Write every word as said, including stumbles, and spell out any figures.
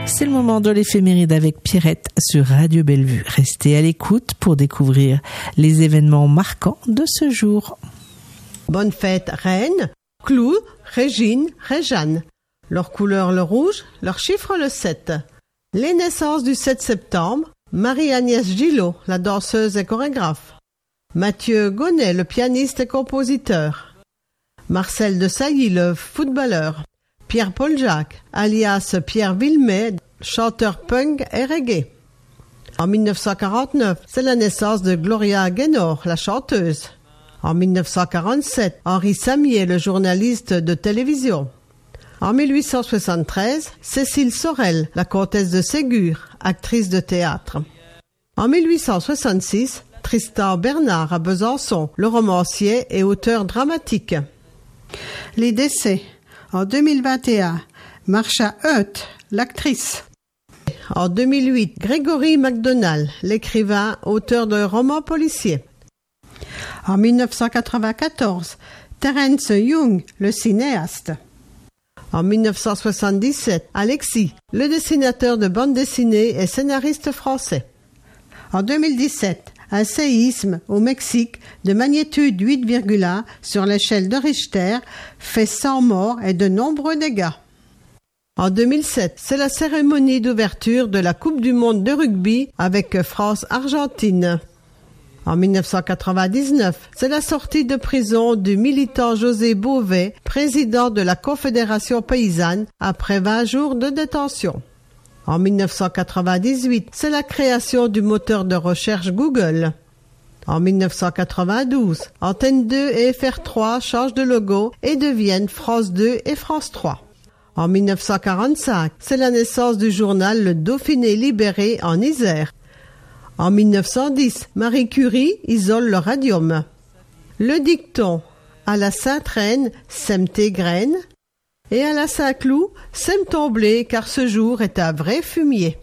C'est le moment de l'éphéméride avec Pierrette sur Radio Bellevue. Restez à l'écoute pour découvrir les événements marquants de ce jour. Bonne fête Reine, Clou, Régine, Réjeanne. Leur couleur le rouge, leur chiffre le sept. Les naissances du sept septembre, Marie-Agnès Gillot, la danseuse et chorégraphe. Mathieu Gonnet, le pianiste et compositeur. Marcel de Sailly, le footballeur. Pierre-Paul Jacques, alias Pierre Villemay, chanteur punk et reggae. En mille neuf cent quarante-neuf, c'est la naissance de Gloria Gaynor, la chanteuse. En mille neuf cent quarante-sept, Henri Samier, le journaliste de télévision. En mille huit cent soixante-treize, Cécile Sorel, la comtesse de Ségur, actrice de théâtre. En mille huit cent soixante-six, Tristan Bernard à Besançon, le romancier et auteur dramatique. Les décès. En deux mille vingt et un, Marsha Hutt, l'actrice. En deux mille huit, Gregory MacDonald, l'écrivain, auteur de romans policiers. En mille neuf cent quatre-vingt-quatorze, Terence Young, le cinéaste. En mille neuf cent soixante-dix-sept, Alexis, le dessinateur de bande dessinée et scénariste français. En deux mille dix-sept, un séisme au Mexique de magnitude huit virgule un sur l'échelle de Richter fait cent morts et de nombreux dégâts. En deux mille sept, c'est la cérémonie d'ouverture de la Coupe du monde de rugby avec France-Argentine. En mille neuf cent quatre-vingt-dix-neuf, c'est la sortie de prison du militant José Bové, président de la Confédération paysanne, après vingt jours de détention. En mille neuf cent quatre-vingt-dix-huit, c'est la création du moteur de recherche Google. En mille neuf cent quatre-vingt-douze, Antenne deux et F R trois changent de logo et deviennent France deux et France trois. En mille neuf cent quarante-cinq, c'est la naissance du journal Le Dauphiné libéré en Isère. En mille neuf cent dix, Marie Curie isole le radium. Le dicton « À la Sainte-Reine, sème tes graines » et à la Saint-Cloud, sème ton blé car ce jour est un vrai fumier.